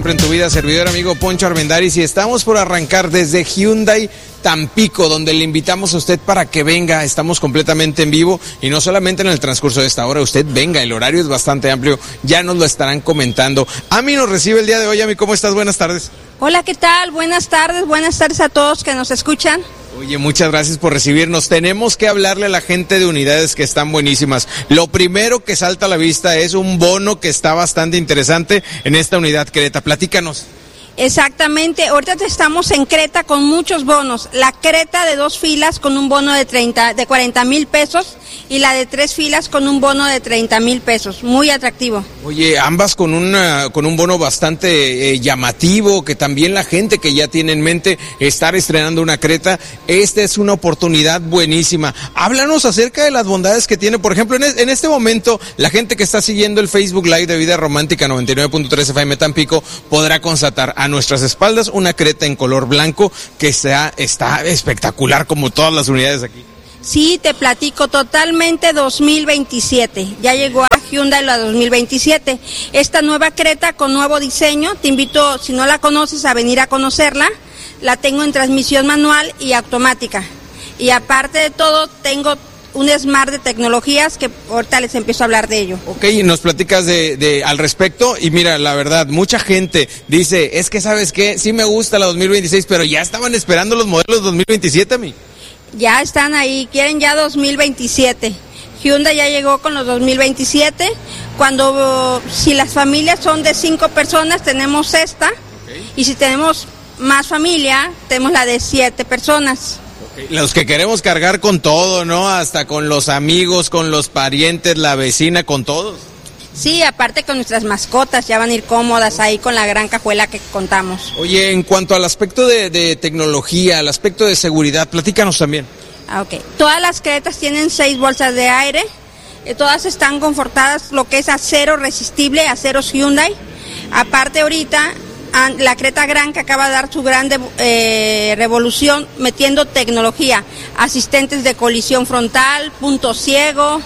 En tu vida, servidor amigo Poncho Armendáriz, y estamos por arrancar desde Hyundai Tampico, donde le invitamos a usted para que venga. Estamos completamente en vivo y no solamente en el transcurso de esta hora, usted venga, el horario es bastante amplio, ya nos lo estarán comentando. Ami nos recibe el día de hoy. Ami, ¿cómo estás? Buenas tardes. Hola, ¿qué tal? Buenas tardes a todos que nos escuchan. Oye, muchas gracias por recibirnos. Tenemos que hablarle a la gente de unidades que están buenísimas. Lo primero que salta a la vista es un bono que está bastante interesante en esta unidad Creta. Platícanos. Exactamente, ahorita estamos en Creta con muchos bonos. La Creta de 2 filas con un bono de 40,000 pesos y la de 3 filas con un bono de 30,000 pesos. Muy atractivo. Oye, ambas con un bono bastante llamativo, que también la gente que ya tiene en mente estar estrenando una Creta, esta es una oportunidad buenísima. Háblanos acerca de las bondades que tiene. Por ejemplo, en este momento, la gente que está siguiendo el Facebook Live de Vida Romántica 99.3 FM Tampico podrá constatar a nuestras espaldas una Creta en color blanco que está espectacular, como todas las unidades aquí. Sí, te platico, totalmente 2027. Ya llegó a Hyundai la 2027. Esta nueva Creta con nuevo diseño, te invito, si no la conoces, a venir a conocerla. La tengo en transmisión manual y automática. Y aparte de todo, tengo un Smart de tecnologías que ahorita les empiezo a hablar de ello. Ok, nos platicas al respecto, y mira, la verdad, mucha gente dice, es que ¿sabes qué? Sí me gusta la 2026, pero ya estaban esperando los modelos 2027, mi. Ya están ahí, quieren ya 2027. Hyundai ya llegó con los 2027. Si las familias son de 5 personas, tenemos esta. Okay. Y si tenemos más familia, tenemos la de 7 personas. Los que queremos cargar con todo, ¿no? Hasta con los amigos, con los parientes, la vecina, con todos. Sí, aparte con nuestras mascotas, ya van a ir cómodas ahí con la gran cajuela que contamos. Oye, en cuanto al aspecto de tecnología, al aspecto de seguridad, platícanos también. Ok, todas las Cretas tienen 6 bolsas de aire, todas están confortadas, lo que es acero resistible, aceros Hyundai. Aparte ahorita, la Creta Gran, que acaba de dar su gran revolución metiendo tecnología, asistentes de colisión frontal, punto ciego,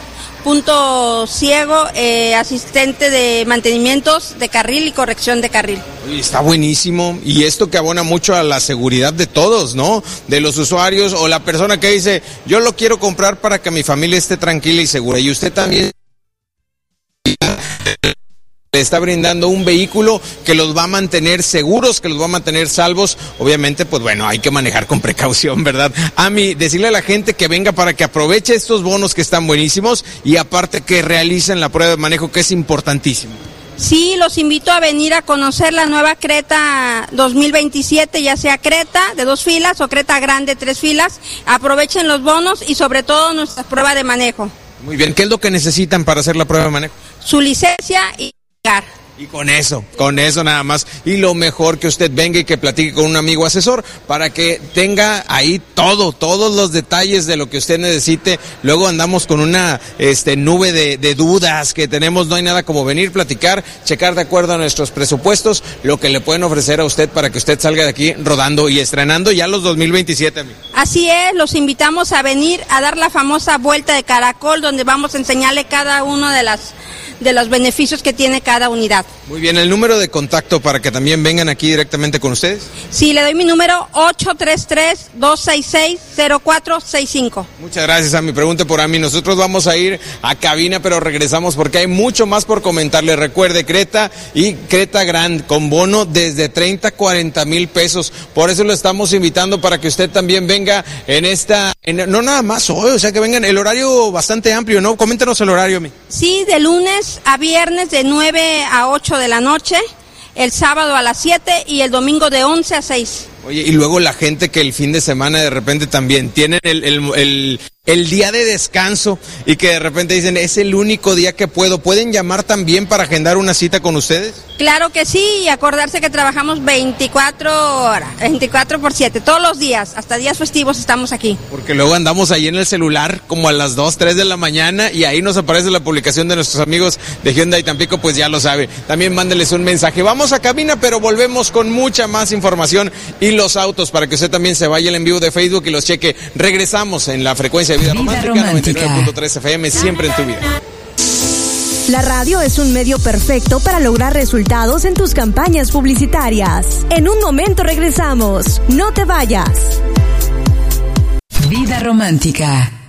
asistente de mantenimientos de carril y corrección de carril. Oye, está buenísimo, y esto que abona mucho a la seguridad de todos, ¿no? De los usuarios o la persona que dice, yo lo quiero comprar para que mi familia esté tranquila y segura, y usted también le está brindando un vehículo que los va a mantener seguros, que los va a mantener salvos. Obviamente, pues bueno, hay que manejar con precaución, ¿verdad? Ami, decirle a la gente que venga para que aproveche estos bonos que están buenísimos, y aparte que realicen la prueba de manejo, que es importantísimo. Sí, los invito a venir a conocer la nueva Creta 2027, ya sea Creta de 2 filas o Creta Grande 3 filas. Aprovechen los bonos y sobre todo nuestra prueba de manejo. Muy bien, ¿qué es lo que necesitan para hacer la prueba de manejo? Su licencia y Y con eso nada más. Y lo mejor, que usted venga y que platique con un amigo asesor para que tenga ahí todos los detalles de lo que usted necesite. Luego andamos con una nube de dudas que tenemos. No hay nada como venir, platicar, checar de acuerdo a nuestros presupuestos lo que le pueden ofrecer a usted para que usted salga de aquí rodando y estrenando ya los 2027. Amigo. Así es, los invitamos a venir a dar la famosa vuelta de caracol, donde vamos a enseñarle cada uno de los beneficios que tiene cada unidad. Muy bien, ¿el número de contacto para que también vengan aquí directamente con ustedes? Sí, le doy mi número 833-266-0465. Muchas gracias, Ami. Pregunte por Ami. Nosotros vamos a ir a cabina, pero regresamos porque hay mucho más por comentarle. Recuerde, Creta y Creta Grand con bono desde 30 a 40 mil pesos. Por eso lo estamos invitando para que usted también venga no nada más hoy, o sea, que vengan. El horario bastante amplio, ¿no? Coméntanos el horario, Ami. Sí, de lunes a viernes de 9 a 8 de la noche, el sábado a las 7 y el domingo de 11 a 6. Oye, y luego la gente que el fin de semana de repente también tienen el día de descanso y que de repente dicen, es el único día que ¿pueden llamar también para agendar una cita con ustedes? Claro que sí, y acordarse que trabajamos 24 horas, 24/7, todos los días, hasta días festivos estamos aquí. Porque luego andamos ahí en el celular como a las 2, 3 de la mañana y ahí nos aparece la publicación de nuestros amigos de Hyundai Tampico, pues ya lo sabe. También mándeles un mensaje. Vamos a cabina, pero volvemos con mucha más información y los autos para que usted también se vaya al en vivo de Facebook y los cheque. Regresamos en la frecuencia de Vida Romántica 99.3 FM, siempre en tu vida. La radio es un medio perfecto para lograr resultados en tus campañas publicitarias. En un momento regresamos. No te vayas. Vida romántica.